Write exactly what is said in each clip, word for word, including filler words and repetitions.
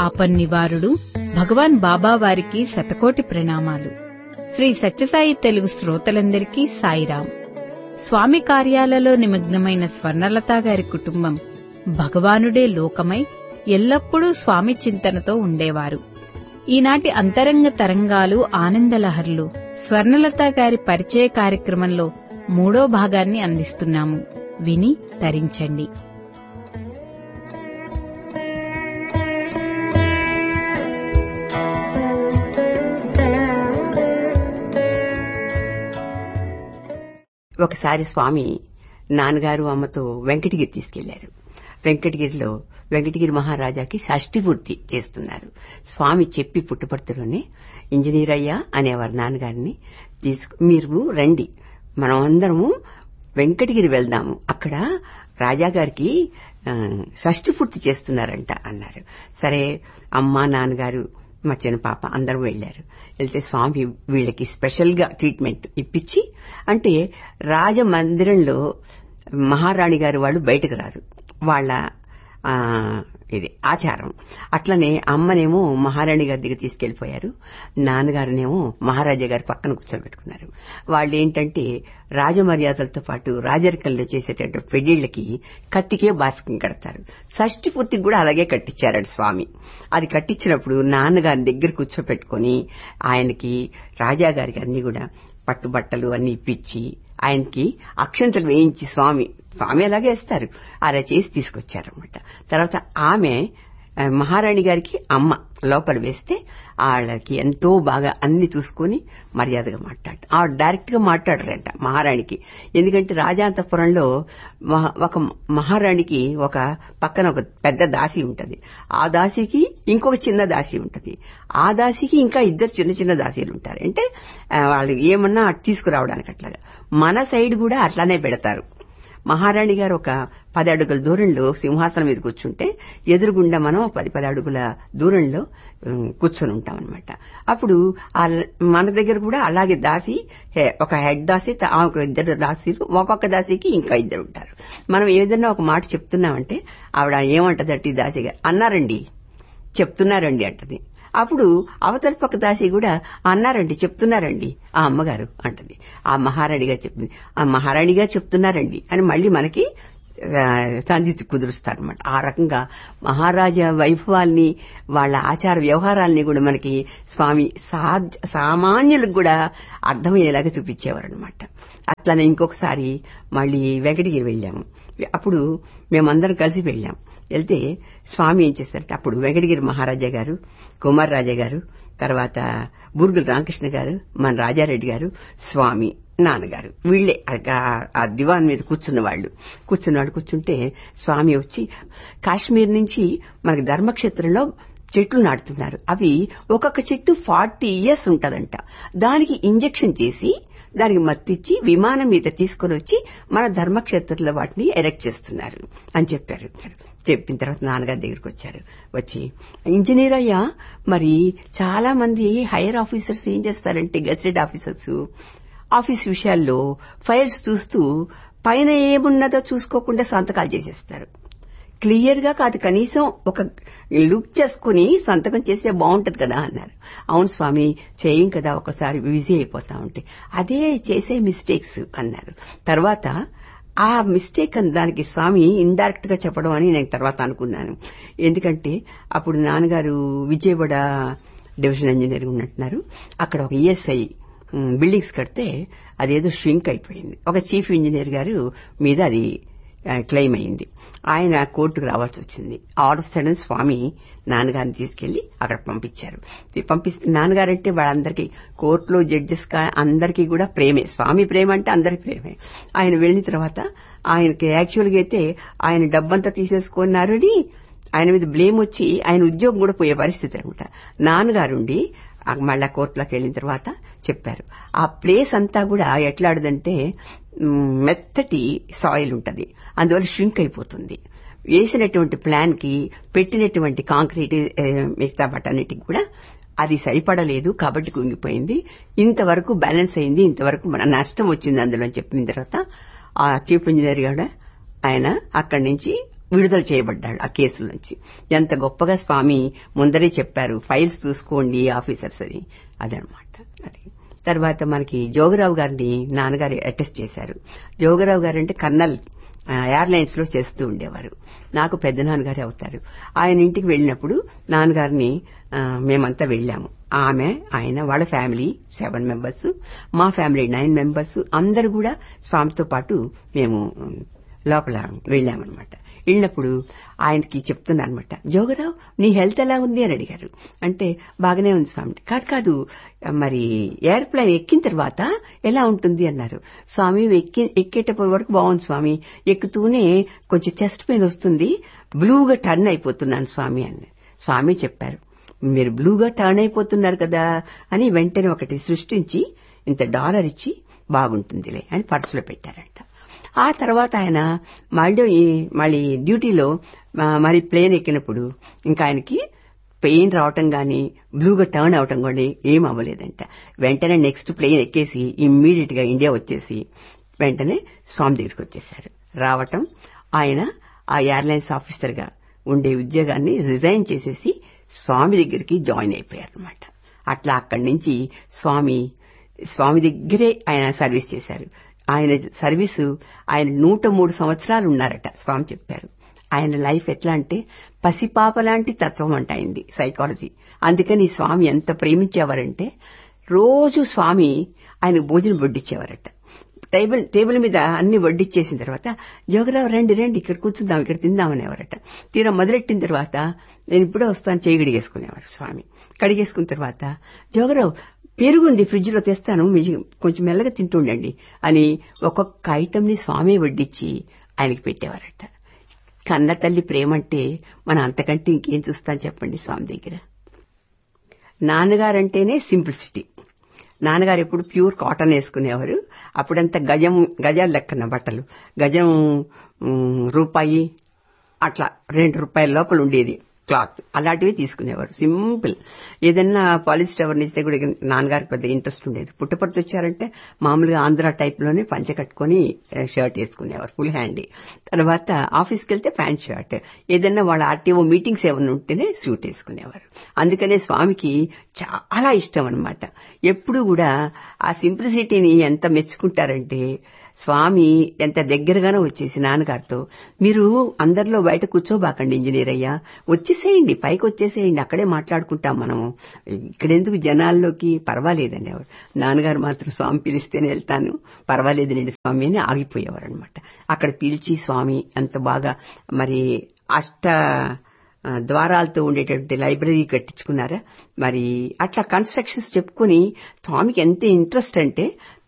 ఆపన్నివారుడు భగవాన్ బాబా వారికి శతకోటి ప్రణామాలు. శ్రీ సత్యసాయి తెలుగు శ్రోతలందరికీ సాయిరాం. స్వామి కార్యాలలో నిమగ్నమైన స్వర్ణలత గారి కుటుంబం భగవానుడే లోకమై ఎల్లప్పుడూ స్వామి చింతనతో ఉండేవారు. ఈనాటి అంతరంగ తరంగాలు ఆనందలహర్లు స్వర్ణలత గారి పరిచయ కార్యక్రమంలో మూడో భాగాన్ని అందిస్తున్నాము. విని తరించండి. ఒకసారి స్వామి నాన్నగారు అమ్మతో వెంకటగిరి తీసుకెళ్లారు. వెంకటగిరిలో వెంకటగిరి మహారాజాకి షష్ఠి పూర్తి చేస్తున్నారు. స్వామి చెప్పి పుట్టుపర్తిలోనే ఇంజనీర్ అయ్యా అనేవారు నాన్నగారిని. తీసుకు మీరు రండి, మనం అందరము వెంకటగిరి వెళ్దాము, అక్కడ రాజాగారికి షష్ఠి పూర్తి చేస్తున్నారంట అన్నారు. సరే అమ్మ నాన్నగారు మా చిన్న పాప అందరూ వెళ్లారు. వెళ్తే స్వామి వీళ్ళకి స్పెషల్ గా ట్రీట్మెంట్ ఇప్పించి, అంటే రాజమందిరంలో మహారాణి గారు వాళ్ళు బయటకు రారు, వాళ్ళ ఇది ఆచారం. అట్లనే అమ్మనేమో మహారాణి గారి దగ్గర తీసుకెళ్లిపోయారు, నాన్నగారునేమో మహారాజా గారి పక్కన కూర్చోబెట్టుకున్నారు. వాళ్ళు ఏంటంటే రాజమర్యాదలతో పాటు రాజరికంలో చేసేటట్టు పెళ్లిళ్లకి కత్తికే బాస్కం కడతారు. షష్ఠి పూర్తికి కూడా అలాగే కట్టించారు స్వామి. అది కట్టించినప్పుడు నాన్నగారిని దగ్గర కూర్చోపెట్టుకుని ఆయనకి రాజాగారికి అన్ని కూడా పట్టుబట్టలు అన్ని ఇప్పించి ఆయనకి అక్షంతలు వేయించి స్వామి స్వామి అలాగే వేస్తారు అలా చేసి తీసుకొచ్చారనమాట. తర్వాత ఆమె మహారాణి గారికి అమ్మ లోపల వేస్తే వాళ్ళకి ఎంతో బాగా అన్ని చూసుకుని మర్యాదగా మాట్లాడ ఆవిడ డైరెక్ట్ గా మాట్లాడరంట మహారాణికి. ఎందుకంటే రాజాంతపురంలో ఒక మహారాణికి ఒక పక్కన ఒక పెద్ద దాసి ఉంటది, ఆ దాసికి ఇంకొక చిన్న దాసి ఉంటది, ఆ దాసికి ఇంకా ఇద్దరు చిన్న చిన్న దాసీలు ఉంటారు. అంటే వాళ్ళు ఏమన్నా తీసుకురావడానికి అట్లాగా. మన సైడ్ కూడా అట్లానే పెడతారు. మహారాణి గారు ఒక పది అడుగుల దూరంలో సింహాసనం మీద కూర్చుంటే ఎదురుగుండా మనం పది పది అడుగుల దూరంలో కూర్చొని ఉంటాం అనమాట. అప్పుడు మన దగ్గర కూడా అలాగే దాసి, ఒక హెడ్ దాసి, ఒక ఇద్దరు దాసీలు, ఒక్కొక్క దాసికి ఇంకా ఇద్దరు ఉంటారు. మనం ఏదన్నా ఒక మాట చెప్తున్నామంటే ఆవిడ ఏమంటదంటే దాసి గారు అన్నారండి చెప్తున్నారండి అంటది. అప్పుడు అవతల పక్క దాసి కూడా అన్నారండి చెప్తున్నారండి ఆ అమ్మగారు అంటది. ఆ మహారాణిగా చెప్పింది, ఆ మహారాణిగా చెప్తున్నారండి అని మళ్లీ మనకి సంధి కుదురుస్తారనమాట. ఆ రకంగా మహారాజా వైభవాల్ని వాళ్ళ ఆచార వ్యవహారాల్ని కూడా మనకి స్వామి సామాన్యులకు కూడా అర్థమయ్యేలాగా చూపించేవారు అనమాట. అట్లానే ఇంకొకసారి మళ్లీ వెంకటగిరి వెళ్ళాము. అప్పుడు మేమందరం కలిసి వెళ్ళాం. వెళ్తే స్వామి ఏం చేశారంటే అప్పుడు వెంకటగిరి మహారాజా గారు, కుమార్ రాజా గారు, తర్వాత బూర్గుల రామకృష్ణ గారు, మన రాజారెడ్డి గారు, స్వామి, నాన్నగారు వీళ్లే ఆ దివాన్ మీద కూర్చున్న వాళ్ళు కూర్చున్న వాళ్ళు కూర్చుంటే స్వామి వచ్చి కాశ్మీర్ నుంచి మనకి ధర్మక్షేత్రంలో చెట్లు నాటుతున్నారు. అవి ఒక్కొక్క చెట్టు ఫార్టీ ఇయర్స్ ఉంటదంట. దానికి ఇంజెక్షన్ చేసి దానికి మత్తిచ్చి విమానం మీద తీసుకుని వచ్చి మన ధర్మక్షేత్రంలో వాటిని ఎరెక్ట్ చేస్తున్నారు అని చెప్పారు. చెప్పిన తర్వాత నాన్నగారి దగ్గరికి వచ్చారు. వచ్చి ఇంజనీర్ అయ్యా, మరి చాలా మంది హైయర్ ఆఫీసర్స్ ఏం చేస్తారంటే గెజెటెడ్ ఆఫీసర్స్ ఆఫీస్ విషయాల్లో ఫైల్స్ చూస్తూ పైన ఏమున్నదో చూసుకోకుండా సంతకాలు చేసేస్తారు. క్లియర్ గా కాదు, కనీసం ఒక లుక్ చేసుకుని సంతకం చేస్తే బాగుంటది కదా అన్నారు. అవును స్వామి చేయం కదా, ఒకసారి బిజీ అయిపోతా ఉంటే అదే చేసే మిస్టేక్స్ అన్నారు. తర్వాత ఆ మిస్టేక్ అని దానికి స్వామి ఇండైరెక్ట్ గా చెప్పడం అని నేను తర్వాత అనుకున్నాను. ఎందుకంటే అప్పుడు నాన్నగారు విజయవాడ డివిజన్ ఇంజనీర్ ఉన్నట్టున్నారు. అక్కడ ఒక ఈఎస్ఐ బిల్డింగ్స్ కడితే అదేదో ష్రింక్ అయిపోయింది. ఒక చీఫ్ ఇంజనీర్ గారు మీద అది క్లెయిమ్ అయింది. ఆయన కోర్టుకు రావాల్సి వచ్చింది. ఆల్ ఆఫ్ సడన్ స్వామి నాన్నగారిని తీసుకెళ్లి అక్కడ పంపించారు. పంపిస్తే నాన్నగారంటే వాళ్ళందరికీ కోర్టులో జడ్జెస్ అందరికీ కూడా ప్రేమే. స్వామి ప్రేమ అంటే అందరి ప్రేమే. ఆయన వెళ్లిన తర్వాత ఆయనకి యాక్చువల్గా అయితే ఆయన డబ్బంతా తీసేసుకున్నారని ఆయన మీద బ్లేమ్ వచ్చి ఆయన ఉద్యోగం కూడా పోయే పరిస్థితి అనమాట. నాన్నగారుండి మళ్ళా కోర్టులోకి వెళ్లిన తర్వాత చెప్పారు, ఆ ప్లేస్ అంతా కూడా ఎట్లాడదంటే మెత్తటి సాయిల్ ఉంటది, అందువల్ల ష్రింక్ అయిపోతుంది. వేసినటువంటి ప్లాన్ కి పెట్టినటువంటి కాంక్రీట్ మిగతా బట్టన్నిటికి కూడా అది సరిపడలేదు కాబట్టి కుంగిపోయింది. ఇంతవరకు బ్యాలెన్స్ అయింది, ఇంతవరకు మన నష్టం వచ్చింది అందులో చెప్పిన తర్వాత ఆ చీఫ్ ఇంజనీర్ కూడా ఆయన అక్కడి నుంచి విడుదల చేయబడ్డాడు ఆ కేసుల నుంచి. ఎంత గొప్పగా స్వామి ముందరే చెప్పారు, ఫైల్స్ చూసుకోండి ఆఫీసర్స్ అని. అదనమాట. అది తర్వాత మనకి జోగరావు గారిని నాన్నగారు అటెస్ట్ చేశారు. జోగరావు గారు అంటే కర్నల్ ఎయిర్లైన్స్ లో చేస్తూ ఉండేవారు. నాకు పెద్ద నాన్నగారే అవుతారు. ఆయన ఇంటికి వెళ్ళినప్పుడు నాన్నగారిని మేమంతా వెళ్ళాము. ఆమె, ఆయన, వాళ్ళ ఫ్యామిలీ సెవెన్ మెంబర్స్, మా ఫ్యామిలీ నైన్ మెంబర్స్, అందరూ కూడా స్వామితో పాటు మేము లోపల వెళ్ళామన్నమాట. వెళ్ళినప్పుడు ఆయనకి చెప్తున్నారనమాట, జోగరావు నీ హెల్త్ ఎలా ఉంది అని అడిగారు. అంటే బాగానే ఉంది స్వామి. కాదు కాదు మరి ఎయిర్ప్లేన్ ఎక్కిన తర్వాత ఎలా ఉంటుంది అన్నారు. స్వామి ఎక్కి ఎక్కేటప్పటి వరకు బాగుంది స్వామి, ఎక్కుతూనే కొంచెం చెస్ట్ పెయిన్ వస్తుంది, బ్లూగా టర్న్ అయిపోతున్నాను స్వామి అని. స్వామి చెప్పారు, మీరు బ్లూగా టర్న్ అయిపోతున్నారు కదా అని వెంటనే ఒకటి సృష్టించి ఇంత డాలర్ ఇచ్చి బాగుంటుందిలే అని పర్సులో పెట్టారంట. ఆ తర్వాత ఆయన మళ్ళీ మళ్ళీ డ్యూటీలో మరి ప్లేన్ ఎక్కినప్పుడు ఇంకా ఆయనకి పెయిన్ రావటం గాని బ్లూగా టర్న్ అవటం కానీ ఏం అవ్వలేదంట. వెంటనే నెక్స్ట్ ప్లేన్ ఎక్కేసి ఇమ్మీడియట్ గా ఇండియా వచ్చేసి వెంటనే స్వామి దగ్గరికి వచ్చేశారు. రావటం ఆయన ఆ ఎయిర్లైన్స్ ఆఫీసర్ గా ఉండే ఉద్యోగాన్ని రిజైన్ చేసేసి స్వామి దగ్గరికి జాయిన్ అయిపోయారనమాట. అట్లా అక్కడి నుంచి స్వామి స్వామి దగ్గరే ఆయన సర్వీస్ చేశారు. ఆయన సర్వీసు ఆయన నూట మూడు సంవత్సరాలు ఉన్నారట. స్వామి చెప్పారు ఆయన లైఫ్ ఎట్లా అంటే పసిపాప లాంటి తత్వం అంట అయింది సైకాలజీ. అందుకని స్వామి ఎంత ప్రేమించేవారంటే రోజు స్వామి ఆయన భోజనం వడ్డించేవారట. టేబుల్ టేబుల్ మీద అన్ని వడ్డిచ్చేసిన తర్వాత జోగరావు రండి రండి ఇక్కడ కూర్చుందాం, ఇక్కడ తిందామనేవారట. తీరా మొదలెట్టిన తర్వాత నేను ఇప్పుడే వస్తాను చేయి కడిగేసుకునేవారు స్వామి. కడిగేసుకున్న తర్వాత జోగరావు పెరుగుంది ఫ్రిడ్జ్ లో తెస్తాను, కొంచెం మెల్లగా తింటుండండి అని ఒక్కొక్క ఐటమ్ ని స్వామి వడ్డించి ఆయనకి పెట్టేవారట. కన్న తల్లి ప్రేమంటే మనం అంతకంటే ఇంకేం చూస్తాం చెప్పండి స్వామి దగ్గర. నాన్నగారంటేనే సింప్లిసిటీ. నాన్నగారు ఎప్పుడు ప్యూర్ కాటన్ వేసుకునేవారు. అప్పుడంతా గజం గజాలు లెక్కన బట్టలు, గజం రూపాయి అట్లా రెండు రూపాయల లోపల ఉండేది క్లాత్, అలాంటివి తీసుకునేవారు. సింపుల్. ఏదన్నా పాలిస్టర్ ఎవరిని ఇస్తే కూడా నాన్నగారికి పెద్ద ఇంట్రెస్ట్ ఉండేది. పుట్టపర్తి వచ్చారంటే మామూలుగా ఆంధ్ర టైప్ లోనే పంచె కట్టుకుని షర్ట్ వేసుకునేవారు, ఫుల్ హ్యాండీ. తర్వాత ఆఫీస్కి వెళ్తే ప్యాంట్ షర్ట్, ఏదన్నా వాళ్ళ ఆర్టీఓ మీటింగ్స్ ఏమన్నా ఉంటేనే సూట్ వేసుకునేవారు. అందుకనే స్వామికి చాలా ఇష్టం అనమాట. ఎప్పుడు కూడా ఆ సింప్లిసిటీని ఎంత మెచ్చుకుంటారంటే స్వామి ఎంత దగ్గరగానో వచ్చేసి నాన్నగారితో, మీరు అందరిలో బయట కూర్చోబాకండి ఇంజనీర్ అయ్యా, వచ్చేసేయండి పైకి వచ్చేసేయండి, అక్కడే మాట్లాడుకుంటాం మనము, ఇక్కడెందుకు జనాల్లోకి, పర్వాలేదండి. ఎవరు నాన్నగారు మాత్రం స్వామి పిలిస్తేనే వెళ్తాను, పర్వాలేదండి స్వామి అని ఆగిపోయేవారు అనమాట. అక్కడ పిలిచి స్వామి అంత బాగా మరి అష్ట ద్వారాలతో ఉండేటటువంటి లైబ్రరీ కట్టించుకున్నారా. మరి అట్లా కన్స్ట్రక్షన్స్ చెప్పుకుని స్వామికి ఎంత ఇంట్రెస్ట్ అంటే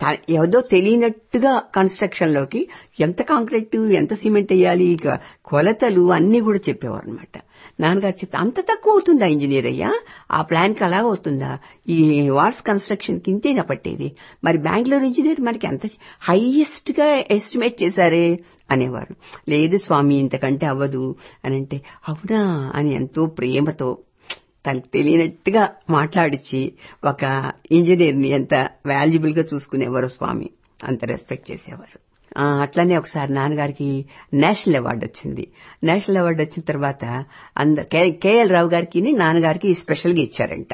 ఏదో తెలియనట్టుగా కన్స్ట్రక్షన్ లోకి ఎంత కాంక్రీట్ ఎంత సిమెంట్ వేయాలి కొలతలు అన్ని కూడా చెప్పేవారు అనమాట. నాన్నగారు చెప్తే అంత తక్కువ అవుతుందా ఇంజనీర్ అయ్యా, ఆ ప్లాన్ కి అలా అవుతుందా, ఈ వాల్స్ కన్స్ట్రక్షన్ కి ఇంతేనా పట్టేది, మరి బెంగళూరు ఇంజనీర్ మనకి అంత హైయెస్ట్ గా ఎస్టిమేట్ చేశారే అనేవారు. లేదు స్వామి ఇంతకంటే అవ్వదు అని అంటే, అవునా అని ఎంతో ప్రేమతో తనకు తెలియనట్టుగా మాట్లాడిచ్చి ఒక ఇంజనీర్ ని ఎంత వాల్యుబుల్ గా చూసుకునేవారు స్వామి, అంత రెస్పెక్ట్ చేసేవారు. అట్లానే ఒకసారి నాన్నగారికి నేషనల్ అవార్డు వచ్చింది. నేషనల్ అవార్డు వచ్చిన తర్వాత అందరు కేఎల్ రావు గారికి నాన్నగారికి స్పెషల్ గా ఇచ్చారంట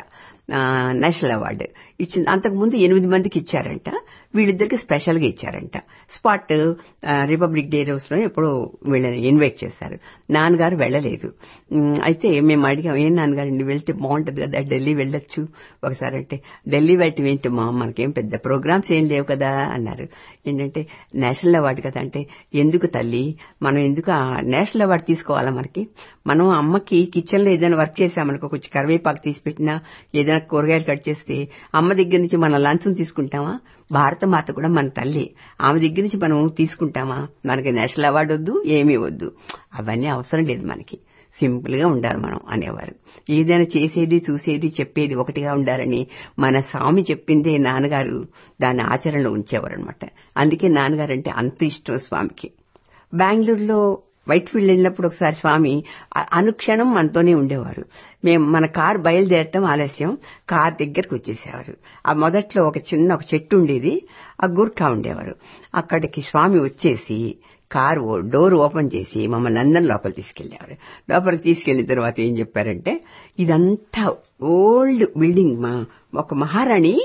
నేషనల్ అవార్డు. ఇచ్చింది అంతకు ముందు ఎనిమిది మందికి ఇచ్చారంట, వీళ్ళిద్దరికి స్పెషల్ గా ఇచ్చారంట. స్పాట్ రిపబ్లిక్ డే రోజులో ఎప్పుడో వీళ్ళని ఇన్వైట్ చేశారు. నాన్నగారు వెళ్లలేదు. అయితే మేము అడిగాం, ఏం నాన్నగారు వెళ్తే బాగుంటది కదా, ఢిల్లీ వెళ్ళొచ్చు ఒకసారి అంటే, ఢిల్లీ వెళ్ళటం ఏంటి మా, మనకేం పెద్ద ప్రోగ్రామ్స్ ఏం లేవు కదా అన్నారు. ఏంటంటే నేషనల్ అవార్డు కదా అంటే, ఎందుకు తల్లి మనం ఎందుకు నేషనల్ అవార్డు తీసుకోవాలా, మనకి మనం అమ్మకి కిచెన్ లో ఏదైనా వర్క్ చేసామనుకో, కొంచెం కరివేపాకు తీసి పెట్టినా ఏదైనా కూరగాయలు కట్ చేస్తే అమ్మ దగ్గర నుంచి మనం లంచం తీసుకుంటామా, భారత మాత కూడా మన తల్లి, ఆమె దగ్గర నుంచి మనం తీసుకుంటామా, మనకి నేషనల్ అవార్డు వద్దు ఏమీ వద్దు, అవన్నీ అవసరం లేదు, మనకి సింపుల్ గా ఉండాలి మనం అనేవారు. ఏదైనా చేసేది చూసేది చెప్పేది ఒకటిగా ఉండాలని మన స్వామి చెప్పిందే నాన్నగారు దాన్ని ఆచరణలో ఉంచేవారు అనమాట. అందుకే నాన్నగారు అంటే అంత ఇష్టం స్వామికి. బెంగళూరులో వైట్ ఫీల్డ్ వెళ్ళినప్పుడు ఒకసారి స్వామి అనుక్షణం మనతోనే ఉండేవారు. మేము మన కారు బయలుదేరటం ఆలస్యం, కారు దగ్గరకు వచ్చేసేవారు. ఆ మొదట్లో ఒక చిన్న ఒక చెట్టు ఉండేది, ఆ గుర్ఖా ఉండేవారు. అక్కడికి స్వామి వచ్చేసి కారు డోర్ ఓపెన్ చేసి మమ్మల్ని అందరిని లోపల తీసుకెళ్లేవారు. లోపలికి తీసుకెళ్లిన తర్వాత ఏం చెప్పారంటే, ఇదంతా ఓల్డ్ బిల్డింగ్. మా ఒక మహారాణి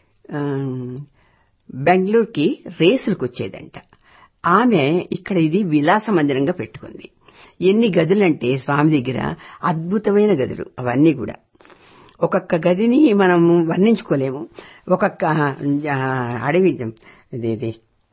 బెంగళూరుకి రేసులకు వచ్చేదంట. ఆమె ఇక్కడ ఇది విలాస మందిరంగా పెట్టుకుంది. ఎన్ని గదులంటే స్వామి దగ్గర అద్భుతమైన గదులు అవన్నీ కూడా. ఒక్కొక్క గదిని మనం వర్ణించుకోలేము. ఒక్కొక్క అడవి ఇదేది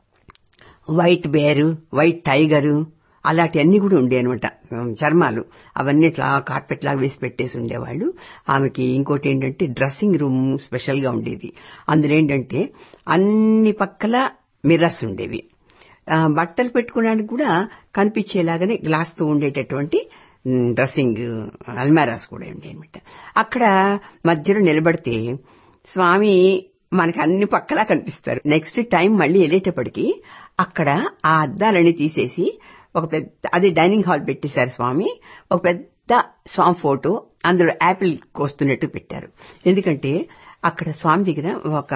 వైట్ బేరు, వైట్ టైగరు అలాంటివన్నీ కూడా ఉండే అనమాట. చర్మాలు అవన్నీ ఇట్లా కార్పెట్ లాగా వేసి పెట్టేసి ఉండేవాళ్ళు. ఆమెకి ఇంకోటి ఏంటంటే డ్రెస్సింగ్ రూమ్ స్పెషల్ గా ఉండేది. అందులో ఏంటంటే అన్ని పక్కల మిర్రర్స్ ఉండేవి. బట్టలు పెట్టుకోవడానికి కూడా కనిపించేలాగానే గ్లాస్ తో ఉండేటటువంటి డ్రెస్సింగ్ అల్మారాస్ కూడా ఉండే అనమాట. అక్కడ మధ్యలో నిలబడితే స్వామి మనకి అన్ని పక్కలా కనిపిస్తారు. నెక్స్ట్ టైం మళ్ళీ వెళ్ళేటప్పటికి అక్కడ ఆ అద్దాలన్నీ తీసేసి ఒక పెద్ద అది డైనింగ్ హాల్ పెట్టేశారు స్వామి. ఒక పెద్ద స్వామి ఫోటో అందులో యాపిల్ కోస్తున్నట్టు పెట్టారు. ఎందుకంటే అక్కడ స్వామి దగ్గర ఒక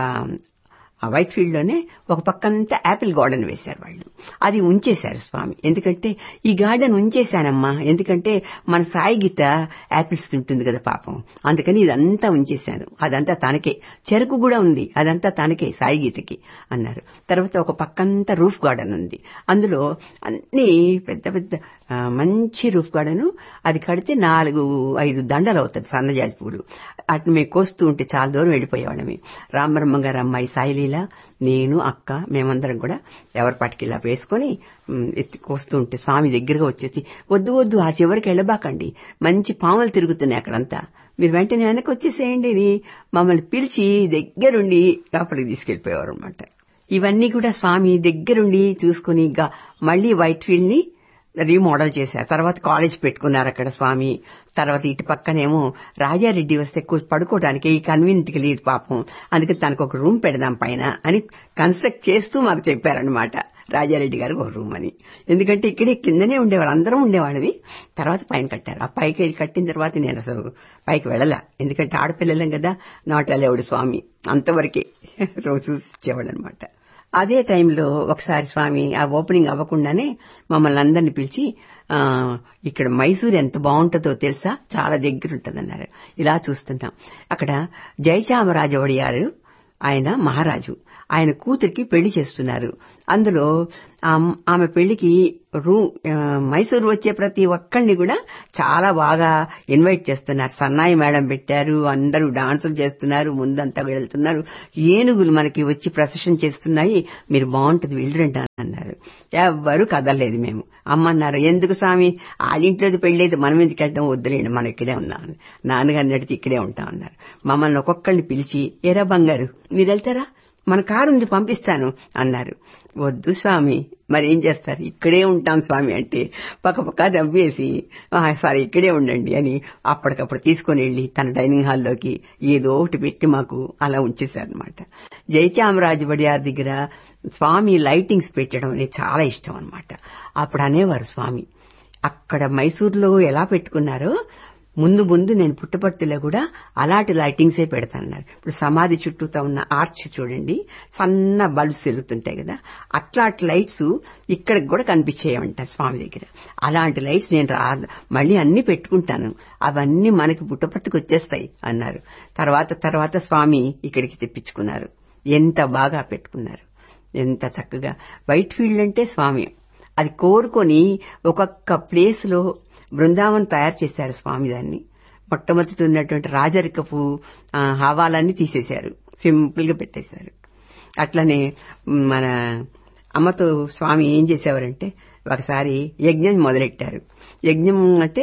వైట్ ఫీల్డ్ లోనే ఒక పక్కంతా యాపిల్ గార్డెన్ వేశారు వాళ్ళు. అది ఉంచేశారు స్వామి. ఎందుకంటే ఈ గార్డెన్ ఉంచేశానమ్మా, ఎందుకంటే మన సాయి గీత యాపిల్స్ తింటుంది కదా పాపం, అందుకని ఇదంతా ఉంచేశాను. అదంతా తనకే. చెరుకు కూడా ఉంది, అదంతా తనకే సాయి గీతకి అన్నారు. తర్వాత ఒక పక్కంతా రూఫ్ గార్డెన్ ఉంది. అందులో అన్ని పెద్ద పెద్ద మంచి రూఫ్ గార్డెన్. అది కడితే నాలుగు ఐదు దండలు అవుతుంది సన్నజాజి పూలు. అటు మేము కోస్తూ ఉంటే చాలా దూరం వెళ్ళిపోయేవాళ్ళమే. రామబ్రహ్మ గారు అమ్మాయి సాయిలీల, నేను, అక్క, మేమందరం కూడా ఎవరి పాటికి ఇలా వేసుకుని ఎత్తి కోస్తూ ఉంటే స్వామి దగ్గరగా వచ్చేసి, వద్దు వద్దు ఆ చివరికి వెళ్ళబాకండి, మంచి పాములు తిరుగుతున్నాయి అక్కడంతా, మీరు వెంటనే వెనక్కి వచ్చేసేయండి అని మమ్మల్ని పిలిచి దగ్గరుండి లోపలికి తీసుకెళ్లిపోయేవారు అనమాట. ఇవన్నీ కూడా స్వామి దగ్గరుండి చూసుకుని మళ్లీ వైట్ ఫీల్డ్ ని రీమోడల్ చేశారు. తర్వాత కాలేజ్ పెట్టుకున్నారు అక్కడ స్వామి. తర్వాత ఇటు పక్కనేమో రాజారెడ్డి వస్తే పడుకోవడానికి కన్వీనియంట్ గా లేదు పాపం, అందుకని తనకు ఒక రూమ్ పెడదాం పైన అని కన్స్ట్రక్ట్ చేస్తూ మాకు చెప్పారనమాట రాజారెడ్డి గారు ఒక రూమ్ అని. ఎందుకంటే ఇక్కడే కిందనే ఉండేవాళ్ళు, అందరం ఉండేవాళ్ళవి. తర్వాత పైన కట్టారు. ఆ పైకి కట్టిన తర్వాత నేను అసలు పైకి వెళ్ళలా, ఎందుకంటే ఆడపిల్లలం కదా, నాట్ అలౌడ్ స్వామి, అంతవరకే రోజు ఇచ్చేవాళ్ళు అనమాట. అదే టైంలో ఒకసారి స్వామి ఆ ఓపెనింగ్ అవ్వకుండానే మమ్మల్ని అందరినీ పిలిచి, ఆ ఇక్కడ మైసూరు ఎంత బాగుంటుందో తెలుసా, చాలా దగ్గర ఉంటుందన్నారు. ఇలా చూస్తున్నాం. అక్కడ జయచామరాజ ఒడియారు, ఆయన మహారాజు, ఆయన కూతురికి పెళ్లి చేస్తున్నారు. అందులో ఆమె పెళ్లికి రూ మైసూరు వచ్చే ప్రతి ఒక్కరిని కూడా చాలా బాగా ఇన్వైట్ చేస్తున్నారు. సన్నాయి మేళం పెట్టారు, అందరూ డాన్సులు చేస్తున్నారు, ముందంతా వెళ్తున్నారు, ఏనుగులు మనకి వచ్చి ప్రొసెషన్ చేస్తున్నాయి, మీరు బాగుంటుంది వెళ్ళరండి అన్నారు. ఎవ్వరూ కదలలేదు. మేము అమ్మన్నారు, ఎందుకు స్వామి ఆడింట్లోది పెళ్లేదు, మనం ఎందుకు వెళ్తాం, వద్దులేండి మనం ఇక్కడే ఉన్నాం, నాన్నగారిని అడిగితే ఇక్కడే ఉంటాం అన్నారు. మమ్మల్ని ఒక్కొక్కరిని పిలిచి, ఏరా బంగారు మీరు వెళ్తారా, మన కారు ఉంది పంపిస్తాను అన్నారు. వద్దు స్వామి, మరేం చేస్తారు, ఇక్కడే ఉంటాం స్వామి అంటే పక్క పక్క దవ్వేసి, సరే ఇక్కడే ఉండండి అని అప్పటికప్పుడు తీసుకుని వెళ్లి తన డైనింగ్ హాల్లోకి ఏదో ఒకటి పెట్టి మాకు అలా ఉంచేశారనమాట. జయచామరాజు వడియార్ దగ్గర స్వామి లైటింగ్స్ పెట్టడం అనేది చాలా ఇష్టం అనమాట. అప్పుడు అనేవారు స్వామి, అక్కడ మైసూరులో ఎలా పెట్టుకున్నారో ముందు ముందు నేను పుట్టపర్తిలో కూడా అలాంటి లైటింగ్సే పెడతానన్నారు. ఇప్పుడు సమాధి చుట్టూతో ఉన్న ఆర్చ్ చూడండి, సన్న బల్బ్స్ వెలుగుతుంటాయి కదా, అట్లాంటి లైట్స్ ఇక్కడికి కూడా కనిపించేయమంట స్వామి దగ్గర. అలాంటి లైట్స్ నేను రా మళ్ళీ అన్ని పెట్టుకుంటాను, అవన్నీ మనకి పుట్టపర్తికి వచ్చేస్తాయి అన్నారు. తర్వాత తర్వాత స్వామి ఇక్కడికి తెప్పించుకున్నారు. ఎంత బాగా పెట్టుకున్నారు, ఎంత చక్కగా. వైట్ ఫీల్డ్ అంటే స్వామి అది కోరుకొని ఒక్కొక్క ప్లేస్ లో బృందావనం తయారు చేశారు స్వామి. దాన్ని మొట్టమొదటి ఉన్నటువంటి రాజరికపు హావాలన్నీ తీసేశారు, సింపుల్ గా పెట్టేశారు. అట్లనే మన అమ్మతో స్వామి ఏం చేసేవారంటే, ఒకసారి యజ్ఞం మొదలెట్టారు. యజ్ఞం అంటే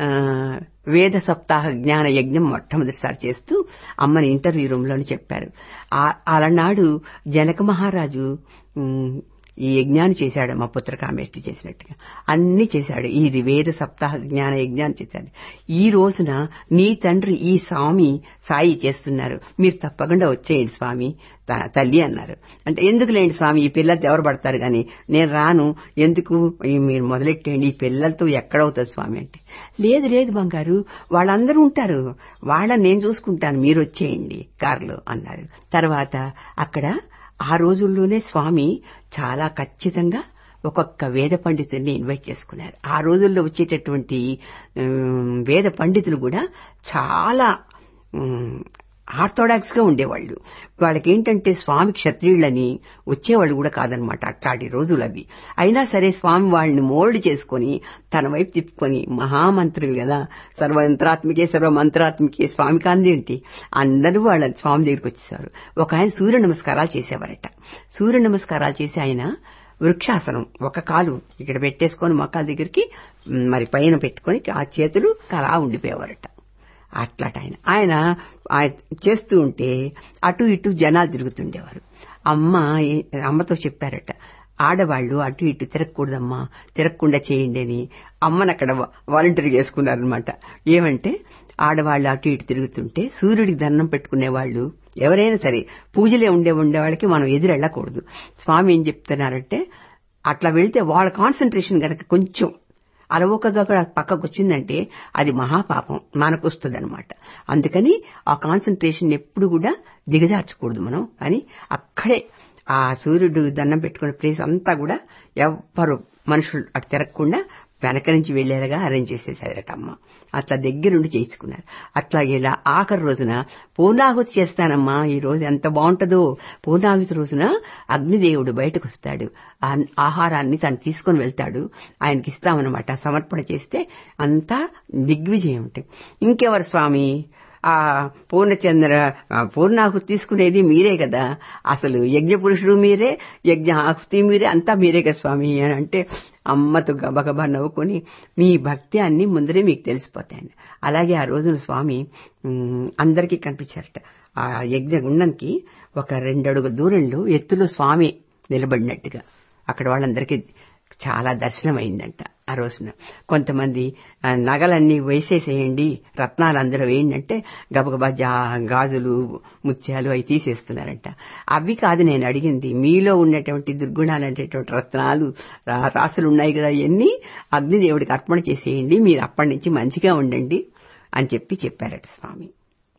వేద సప్తాహ జ్ఞాన యజ్ఞం మొట్టమొదటిసారి చేస్తూ అమ్మని ఇంటర్వ్యూ రూమ్ లోని చెప్పారు. అలనాడు జనక మహారాజు ఈ యజ్ఞాన్ని చేశాడు, మా పుత్రకామేష్టి చేసినట్టుగా అన్ని చేశాడు. ఇది వేద సప్తాహ జ్ఞాన యజ్ఞాన్ని చేశాడు. ఈ రోజున నీ తండ్రి ఈ స్వామి సాయి చేస్తున్నారు, మీరు తప్పకుండా వచ్చేయండి స్వామి తల్లి అన్నారు. అంటే ఎందుకు లేండి స్వామి, ఈ పిల్లలతో ఎవరు పడతారు గాని, నేను రాను, ఎందుకు మీరు మొదలెట్టేయండి, ఈ పిల్లలతో ఎక్కడవుతుంది స్వామి అంటే, లేదు లేదు బంగారు వాళ్ళందరూ ఉంటారు, వాళ్ళని నేను చూసుకుంటాను, మీరు వచ్చేయండి కారులో అన్నారు. తర్వాత అక్కడ ఆ రోజుల్లోనే స్వామి చాలా ఖచ్చితంగా ఒక్కొక్క వేద పండితుల్ని ఇన్వైట్ చేసుకున్నారు. ఆ రోజుల్లో వచ్చేటటువంటి వేద పండితులు కూడా చాలా ఆర్థోడాక్స్ గా ఉండేవాళ్లు. వాళ్ళకేంటంటే స్వామి క్షత్రియులని వచ్చేవాళ్ళు కూడా కాదనమాట అట్లాంటి రోజులు అవి. అయినా సరే స్వామి వాళ్ళని మోల్డ్ చేసుకుని తన వైపు తిప్పుకొని మహామంత్రులు కదా, సర్వమంత్రాత్మికే సర్వమంత్రాత్మికే స్వామి కాందేంటి అందరూ వాళ్ళ స్వామి దగ్గరికి వచ్చేసారు. ఒక ఆయన సూర్య నమస్కారాలు చేసేవారట. సూర్య నమస్కారాలు చేసి ఆయన వృక్షాసనం ఒక కాలు ఇక్కడ పెట్టేసుకొని మొక్కల దగ్గరికి మరి పైన పెట్టుకొని ఆ చేతులు అలా ఉండిపోయేవారట. అట్లాట ఆయన ఆయన చేస్తూ ఉంటే అటు ఇటు జనాలు తిరుగుతుండేవారు. అమ్మ అమ్మతో చెప్పారట, ఆడవాళ్లు అటు ఇటు తిరగకూడదమ్మా, తిరగకుండా చేయండి అని. అమ్మని అక్కడ వాలంటీర్ చేసుకున్నారనమాట. ఏమంటే ఆడవాళ్లు అటు ఇటు తిరుగుతుంటే సూర్యుడికి దండం పెట్టుకునేవాళ్లు ఎవరైనా సరే పూజలే ఉండే ఉండే వాళ్ళకి మనం ఎదురెళ్ళకూడదు. స్వామి ఏం చెప్తున్నారంటే అట్లా వెళ్తే వాళ్ళ కాన్సన్ట్రేషన్ గనక కొంచెం అలవోకగా కూడా పక్కకు వచ్చిందంటే అది మహాపాపం మనకు వస్తుంది అనమాట. అందుకని ఆ కాన్సన్ట్రేషన్ ఎప్పుడు కూడా దిగజార్చకూడదు మనం అని అక్కడే ఆ సూర్యుడు దండం పెట్టుకునే ప్లేస్ అంతా కూడా ఎవ్వరు మనుషులు అటు తిరగకుండా వెనక నుంచి వెళ్లేలాగా అరేంజ్ చేసేసారట అమ్మ. అట్లా దగ్గరుండి చేయించుకున్నారు. అట్లాగే ఇలా ఆఖరి రోజున పూర్ణాహుతి చేస్తానమ్మా, ఈ రోజు ఎంత బాగుంటుందో. పూర్ణాహుతి రోజున అగ్నిదేవుడు బయటకు వస్తాడు, ఆహారాన్ని తను తీసుకుని వెళ్తాడు, ఆయనకి ఇస్తామన్నమాట. సమర్పణ చేస్తే అంతా దిగ్విజయం ఉంటాయి. ఇంకెవరు స్వామి ఆ పూర్ణచంద్ర పూర్ణాహుతి తీసుకునేది మీరే కదా, అసలు యజ్ఞ పురుషుడు మీరే, యజ్ఞ ఆహుతి మీరే, అంతా మీరే కదా స్వామి అని అంటే అమ్మతో గబగబా నవ్వుకొని మీ భక్తి అన్ని ముందరే మీకు తెలిసిపోతాయండి. అలాగే ఆ రోజున స్వామి అందరికీ కనిపించారట. ఆ యజ్ఞ గుండంకి ఒక రెండడుగు దూరంలో ఎత్తులో స్వామి నిలబడినట్టుగా అక్కడ వాళ్ళందరికీ చాలా దర్శనం అయిందంట. ఆ రోజున కొంతమంది నగలన్నీ వేసేసేయండి, రత్నాలు అందరూ వేయండి అంటే గబగబా గాజులు ముత్యాలు అవి తీసేస్తున్నారంట. అవి కాదు నేను అడిగింది, మీలో ఉన్నటువంటి దుర్గుణాలు అనేటువంటి రత్నాలు రాసులు ఉన్నాయి కదా, ఇవన్నీ అగ్నిదేవుడికి అర్పణ చేసేయండి, మీరు అప్పటి నుంచి మంచిగా ఉండండి అని చెప్పి చెప్పారట స్వామి.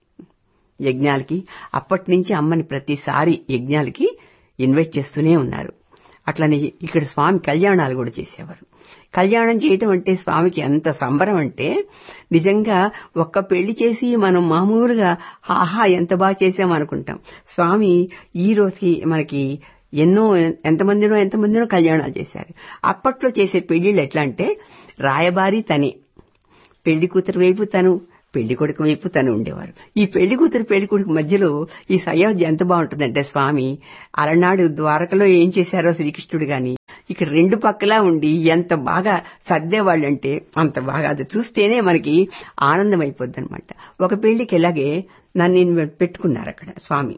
యజ్ఞాలకి అప్పటి నుంచి అమ్మని ప్రతిసారి యజ్ఞాలకి ఇన్వైట్ చేస్తూనే ఉన్నారు. అట్లనే ఇక్కడ స్వామి కళ్యాణాలు కూడా చేసేవారు. కళ్యాణం చేయటం అంటే స్వామికి ఎంత సంబరం అంటే నిజంగా ఒక్క పెళ్లి చేసి మనం మామూలుగా ఆహా ఎంత బాగా చేసామనుకుంటాం. స్వామి ఈ రోజుకి మనకి ఎన్నో ఎంతమందినో ఎంతమందినో కళ్యాణాలు చేశారు. అప్పట్లో చేసే పెళ్లిళ్ళు ఎట్లా అంటే రాయబారి తనే, పెళ్లి కూతురు వైపు తను, పెళ్లి కొడుకు వైపు తను ఉండేవారు. ఈ పెళ్లి కూతురు పెళ్లి కొడుకు మధ్యలో ఈ సయోధ్య ఎంత బాగుంటుందంటే స్వామి అలనాడు ద్వారకలో ఏం చేశారో శ్రీకృష్ణుడు గాని ఇక్కడ రెండు పక్కలా ఉండి ఎంత బాగా సర్దేవాళ్ళంటే అంత బాగా, అది చూస్తేనే మనకి ఆనందం అయిపోద్ది అనమాట. ఒక పెళ్లికి ఇలాగే నన్ను పెట్టుకున్నారు అక్కడ స్వామి.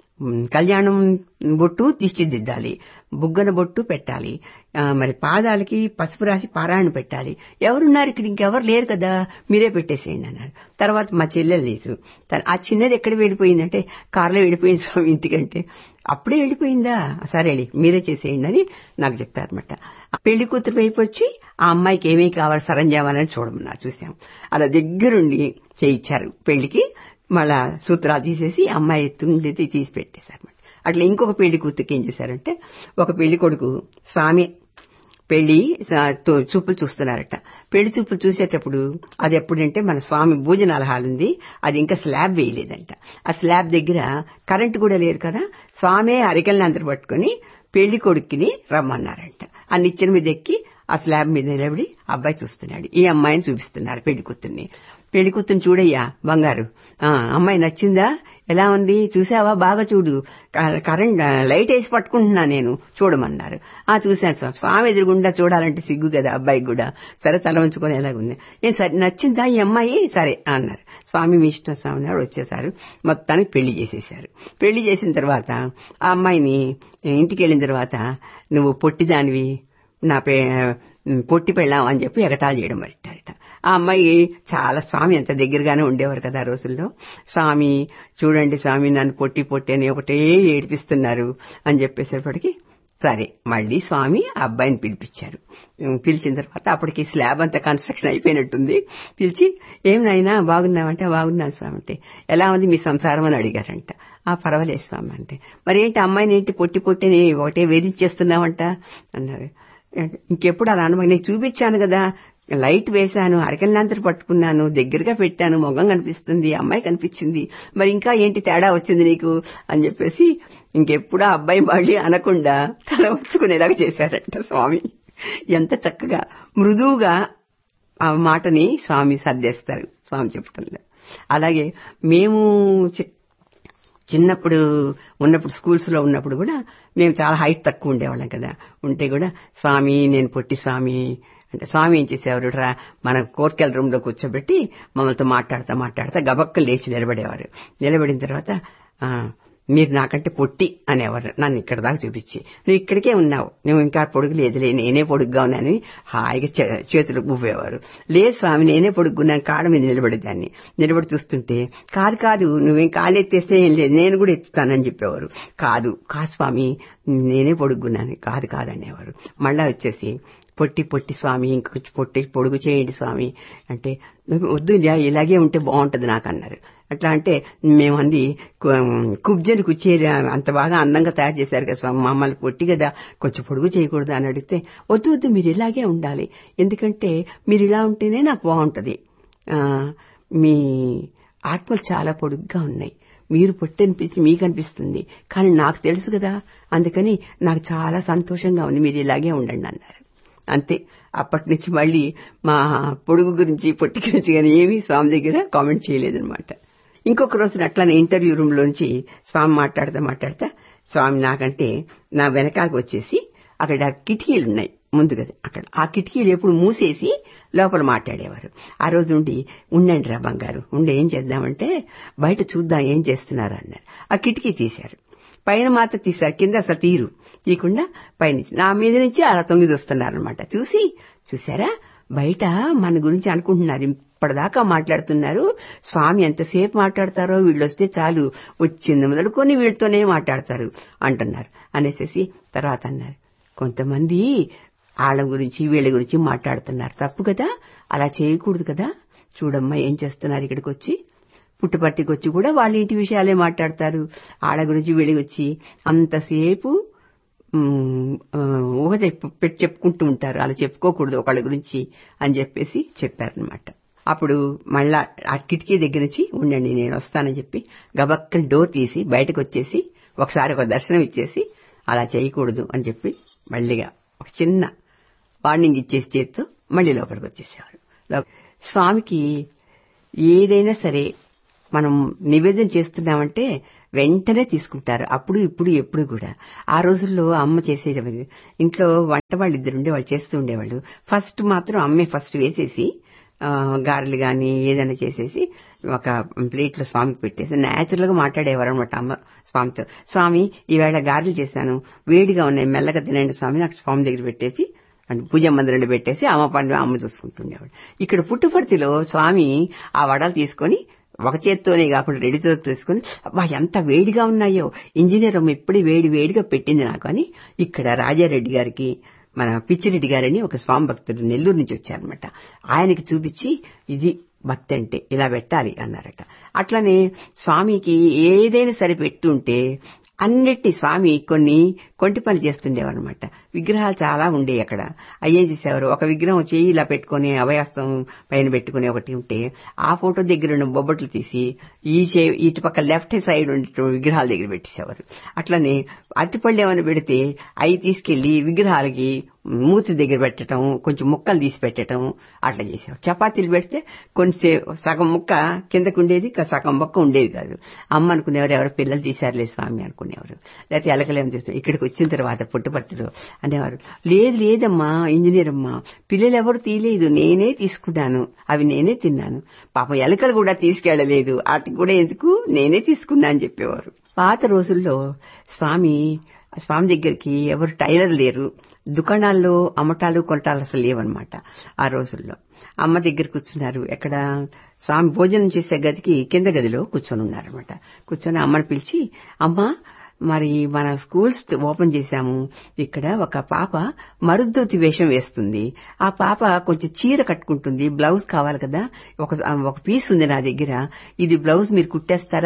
కళ్యాణం బొట్టు తీర్చిదిద్దాలి, బుగ్గన బొట్టు పెట్టాలి, మరి పాదాలకి పసుపు రాసి పారాయణ పెట్టాలి. ఎవరున్నారు ఇక్కడ, ఇంకెవరు లేరు కదా, మీరే పెట్టేసేయండి అన్నారు. తర్వాత మా చెల్లెలు లేదు, ఆ చిన్నది ఎక్కడ వెళ్ళిపోయిందంటే కారులో వెళ్ళిపోయింది స్వామి ఇంటికంటే. అప్పుడే వెళ్ళిపోయిందా, సరే మీరే చేసేయండి అని నాకు చెప్తారనమాట. పెళ్లి కూతురు వైపు వచ్చి ఆ అమ్మాయికి ఏమేమి కావాలి సరంజామాలని చూడమన్నారు. చూసాం, అలా దగ్గరుండి చేయించారు పెళ్లికి. మళ్ళా సూత్రాలు తీసేసి అమ్మాయి ఎత్తుండేది తీసి పెట్టేశారు. అట్లా ఇంకొక పెళ్లి కూతురికి ఏం చేశారంటే ఒక పెళ్లి కొడుకు స్వామి పెళ్లి చూపులు చూస్తున్నారట. పెళ్లి చూపులు చూసేటప్పుడు అది ఎప్పుడంటే మన స్వామి భోజనాల హాల్ ఉంది, అది ఇంకా స్లాబ్ వేయలేదంట. ఆ స్లాబ్ దగ్గర కరెంటు కూడా లేదు కదా, స్వామి అరికల్ని అందరు పట్టుకుని పెళ్లి కొడుకుని రమ్మన్నారంట. ఆ నిచ్చెన మీద ఎక్కి ఆ స్లాబ్ మీద నిలబడి అబ్బాయి చూస్తున్నాడు. ఈ అమ్మాయిని చూపిస్తున్నారు పెళ్లి కూతుర్ని. పెళ్లి కూతుర్ని చూడయ్యా బంగారు, అమ్మాయి నచ్చిందా, ఎలా ఉంది చూసావా, బాగా చూడు, కరెంట్ లైట్ వేసి పట్టుకుంటున్నా నేను చూడమన్నారు. ఆ చూశాను స్వామి. స్వామి ఎదురుగుండా చూడాలంటే సిగ్గు కదా అబ్బాయికి కూడా. సరే తల ఉంచుకొని ఎలాగుంది, ఏం సరే నచ్చిందా ఈ అమ్మాయి, సరే అన్నారు. స్వామి మీ ఇష్టం స్వామి నాడు వచ్చేసారు. మొత్తానికి పెళ్లి చేసేశారు. పెళ్లి చేసిన తర్వాత ఆ అమ్మాయిని ఇంటికి వెళ్ళిన తర్వాత నువ్వు పొట్టిదానివి, నా పే పొట్టి పెళ్ళాం అని చెప్పి ఎగతాళి చేయడం పెట్టారట. ఆ అమ్మాయి చాలా స్వామి ఎంత దగ్గరగానే ఉండేవారు కదా ఆ రోజుల్లో. స్వామి చూడండి స్వామి నన్ను పొట్టి పొట్టి అని ఒకటే ఏడిపిస్తున్నారు అని చెప్పేసరికి సరే మళ్లీ స్వామి ఆ అబ్బాయిని పిలిపించారు. పిలిచిన తర్వాత అప్పటికి స్లాబ్ అంతా కన్స్ట్రక్షన్ అయిపోయినట్టుంది. పిలిచి ఏమైనా బాగున్నామంటే బాగున్నాను స్వామి అంటే, ఎలా ఉంది మీ సంసారం అని అడిగారంట. ఆ పర్వాలేదు స్వామి అంటే, మరి ఏంటి అమ్మాయిని ఏంటి పొట్టి పొట్టిని ఒకటే వేధించేస్తున్నావంట అన్నారు. ఇంకెప్పుడు అలా అనుభవం, నేను చూపించాను కదా, లైట్ వేశాను, అరకెళ్ళంతరు పట్టుకున్నాను, దగ్గరగా పెట్టాను, మొగం కనిపిస్తుంది, అమ్మాయి కనిపించింది, మరి ఇంకా ఏంటి తేడా వచ్చింది నీకు అని చెప్పేసి ఇంకెప్పుడు ఆ అబ్బాయి మళ్ళీ అనకుండా తల వచ్చుకునేలాగా చేశారంట స్వామి. ఎంత చక్కగా మృదువుగా ఆ మాటని స్వామి సర్దేస్తారు స్వామి చెప్పటంలో. అలాగే మేము చిన్నప్పుడు ఉన్నప్పుడు స్కూల్స్ లో ఉన్నప్పుడు కూడా మేము చాలా హైట్ తక్కువ ఉండేవాళ్ళం కదా. ఉంటే కూడా స్వామి నేను పొట్టి స్వామి అంటే స్వామి ఏం చేసేవారు, మన కోర్కెల రూమ్ లో కూర్చోబెట్టి మమ్మల్తో మాట్లాడతా మాట్లాడతా గబక్కలు లేచి నిలబడేవారు. నిలబడిన తర్వాత మీరు నాకంటే పొట్టి అనేవారు, నన్ను ఇక్కడ దాకా చూపించి, నువ్వు ఇక్కడికే ఉన్నావు, నువ్వు ఇంకా పొడుగు లేదులే, నేనే పొడుగ్గా ఉన్నానని హాయిగా చేతులు ఊపేవారు. లేదు స్వామి నేనే పొడుగున్నాను, కాళ్ళ మీద నిలబడేదాన్ని. నిలబడి చూస్తుంటే కాదు కాదు నువ్వేం కాళ్ళు ఎత్తేస్తే ఏం లేదు, నేను కూడా ఎత్తుతానని చెప్పేవారు. కాదు కాదు స్వామి నేనే పొడుగున్నాను, కాదు కాదనేవారు. మళ్ళా వచ్చేసి పొట్టి పొట్టి స్వామి ఇంకొంచెం పొట్టి పొడుగు చేయండి స్వామి అంటే, వద్దు ఇలాగే ఉంటే బాగుంటది నాకు అన్నారు. అట్లా అంటే మేమంది కుబ్జని కుచ్చేరి అంత బాగా అందంగా తయారు చేశారు కదా స్వామి, మమ్మల్ని పొట్టి కదా కొంచెం పొడుగు చేయకూడదు అని అడిగితే, వద్దు వద్దు మీరు ఇలాగే ఉండాలి, ఎందుకంటే మీరు ఇలా ఉంటేనే నాకు బాగుంటది, మీ ఆత్మలు చాలా పొడుగ్గా ఉన్నాయి, మీరు పొట్టి అనిపించి మీకు అనిపిస్తుంది, కానీ నాకు తెలుసు కదా, అందుకని నాకు చాలా సంతోషంగా ఉంది, మీరు ఇలాగే ఉండండి అన్నారు. అంతే. అప్పటి నుంచి మళ్ళీ మా పొడుగు గురించి పొట్టి గురించి కానీ ఏమీ స్వామి దగ్గర కామెంట్ చేయలేదన్నమాట. ఇంకొక రోజున అట్లానే ఇంటర్వ్యూ రూమ్ లోంచి స్వామి మాట్లాడతా మాట్లాడతా స్వామి నాకంటే నా వెనకాలకు వచ్చేసి అక్కడ కిటికీలు ఉన్నాయి ముందు కదా, అక్కడ ఆ కిటికీలు ఎప్పుడు మూసేసి లోపల మాట్లాడేవారు. ఆ రోజు నుండి ఉండండి రా బంగారు ఉండి ఏం చేద్దామంటే బయట చూద్దాం ఏం చేస్తున్నారు అన్నారు. ఆ కిటికీ తీశారు, పైన మాత్రం తీశారు, కింద అసలు తీరు తీయకుండా పైనుంచి నా మీద నుంచి అలా తొంగి చూస్తున్నారనమాట. చూసి చూసారా బయట మన గురించి అనుకుంటున్నారు, ఇప్పటిదాకా మాట్లాడుతున్నారు, స్వామి ఎంతసేపు మాట్లాడతారో, వీళ్ళు వస్తే చాలు వచ్చింది మొదలుకొని వీళ్ళతోనే మాట్లాడతారు అంటున్నారు అనేసి తర్వాత అన్నారు, కొంతమంది వాళ్ళ గురించి వీళ్ళ గురించి మాట్లాడుతున్నారు, తప్పు కదా, అలా చేయకూడదు కదా, చూడమ్మా ఏం చేస్తున్నారు, ఇక్కడికి వచ్చి పుట్టుపట్టికి వచ్చి కూడా వాళ్ళ ఇంటి విషయాలే మాట్లాడతారు, వాళ్ళ గురించి వీళ్ళకి వచ్చి అంతసేపు ఊహ పెట్టి చెప్పుకుంటూ ఉంటారు, అలా చెప్పుకోకూడదు ఒకళ్ళ గురించి అని చెప్పేసి చెప్పారనమాట. అప్పుడు మళ్ళా ఆ కిటికీ దగ్గర నుంచి ఉండండి నేను వస్తానని చెప్పి గబక్కని డోర్ తీసి బయటకు వచ్చేసి ఒకసారి ఒక దర్శనం ఇచ్చేసి అలా చేయకూడదు అని చెప్పి మళ్ళీగా ఒక చిన్న వార్నింగ్ ఇచ్చేసి చేత్తో మళ్లీ లోపలికి వచ్చేసేవారు. స్వామికి ఏదైనా సరే మనం నివేదన చేస్తున్నామంటే వెంటనే తీసుకుంటారు, అప్పుడు ఇప్పుడు ఎప్పుడు కూడా. ఆ రోజుల్లో అమ్మ చేసేది, ఇంట్లో వంట వాళ్ళు ఇద్దరు ఉండే వాళ్ళు చేస్తూ ఉండేవాళ్ళు. ఫస్ట్ మాత్రం అమ్మే ఫస్ట్ వేసేసి గారెలు గాని ఏదైనా చేసేసి ఒక ప్లేట్ లో స్వామికి పెట్టేసి నేచురల్ గా మాట్లాడేవారు అనమాట అమ్మ స్వామితో. స్వామి ఈవేళ గారెలు చేశాను, వేడిగా ఉన్నాయి, మెల్లగా తినండి స్వామి, నాకు స్వామి దగ్గర పెట్టేసి అంటే పూజ మందిరంలో పెట్టేసి అమ్మ పని అమ్మ చూసుకుంటుండేవాడు. ఇక్కడ పుట్టుపర్తిలో స్వామి ఆ వడలు తీసుకొని ఒక చేత్తోనే కాకుండా రెండు చేతులు తీసుకుని అబ్బా ఎంత వేడిగా ఉన్నాయో, ఇంజనీర్ అమ్మ ఇప్పుడే వేడి వేడిగా పెట్టింది నాకు అని ఇక్కడ రాజారెడ్డి గారికి మన పిచ్చిరెడ్డి గారని ఒక స్వామి భక్తుడు నెల్లూరు నుంచి వచ్చారనమాట, ఆయనకి చూపించి ఇది భక్తి అంటే ఇలా పెట్టాలి అన్నారట. అట్లనే స్వామికి ఏదైనా సరే పెట్టుంటే అన్నిటినీ స్వామి కొన్ని కొంటి పని చేస్తుండేవారనమాట. విగ్రహాలు చాలా ఉండేవి అక్కడ. అయ్యేం చేసేవారు, ఒక విగ్రహం చేయి ఇలా పెట్టుకుని అభయాస్తం పైన పెట్టుకుని ఒకటి ఉంటే ఆ ఫోటో దగ్గర ఉన్న బొబ్బట్లు తీసి ఈ చే ఇటు పక్క లెఫ్ట్ సైడ్ ఉండే విగ్రహాల దగ్గర పెట్టేసేవారు. అట్లనే అరటిపళ్ళు ఏమైనా పెడితే అవి తీసుకెళ్లి విగ్రహాలకి మూతి దగ్గర పెట్టడం, కొంచెం ముక్కలు తీసి పెట్టడం అట్లా చేసేవారు. చపాతీలు పెడితే కొంచెం సగం ముక్క కిందకు ఉండేది, సగం ముక్క ఉండేది కాదు. అమ్మ అనుకునేవారు ఎవరు పిల్లలు తీశారులే స్వామి అనుకునేవారు. లేకపోతే ఎలకలేమో చేస్తారు. ఇక్కడికి వచ్చిన తర్వాత పుట్టుపర్తిలో అనేవారు, లేదు లేదమ్మా ఇంజనీర్ అమ్మా, పిల్లలు ఎవరు తీయలేదు, నేనే తీసుకున్నాను, అవి నేనే తిన్నాను, పాపం ఎలకలు కూడా తీసుకెళ్లలేదు, వాటికి కూడా ఎందుకు నేనే తీసుకున్నా అని చెప్పేవారు. పాత రోజుల్లో స్వామి స్వామి దగ్గరికి ఎవరు టైలర్ లేరు, దుకాణాల్లో అమ్మటాలు కొనటాలు అసలు లేవన్నమాట. ఆ రోజుల్లో అమ్మ దగ్గర కూర్చున్నారు. ఎక్కడ స్వామి భోజనం చేసే గదికి కింద గదిలో కూర్చొని ఉన్నారనమాట. కూర్చొని అమ్మని పిలిచి, అమ్మ మరి మన స్కూల్స్ ఓపెన్ చేశాము, ఇక్కడ ఒక పాప మరుద్దూతి వేషం వేస్తుంది, ఆ పాప కొంచెం చీర కట్టుకుంటుంది, బ్లౌజ్ కావాలి కదా, ఒక ఒక పీస్ ఉంది నా దగ్గర, ఇది బ్లౌజ్ మీరు కుట్టేస్తారా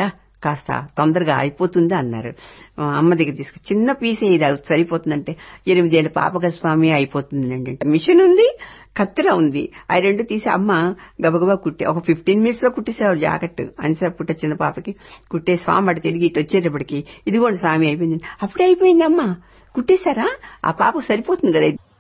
కాస్త తొందరగా అయిపోతుందా అన్నారు. అమ్మ దగ్గర తీసుకు చిన్న పీసే ఇది సరిపోతుందంటే ఎనిమిదేళ్ల పాపక స్వామి అయిపోతుందండి. మిషన్ ఉంది, కత్తిర ఉంది, ఆ రెండు తీసి అమ్మ గబగబా కుట్టే ఒక ఫిఫ్టీన్ మినిట్స్ లో కుట్టేసేవారు జాకెట్. అనిసా పుట్ట చిన్న పాపకి కుట్టే స్వామి అటు తిరిగి ఇటు వచ్చేటప్పటికి ఇదిగోండి స్వామి అయిపోయింది. అప్పుడే అయిపోయింది అమ్మ, కుట్టేశారా, ఆ పాపకు సరిపోతుంది కదా.